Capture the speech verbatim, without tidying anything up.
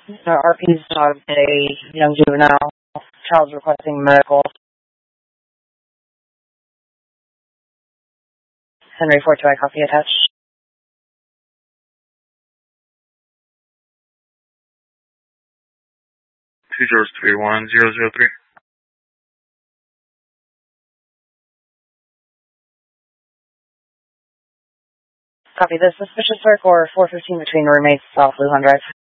Uh, R P's dog, a young juvenile. Child's requesting medical. Henry four two, I copy attached. Two George three one zero zero three. Copy this. Suspicious circle or four fifteen between roommates, South Lujan Drive.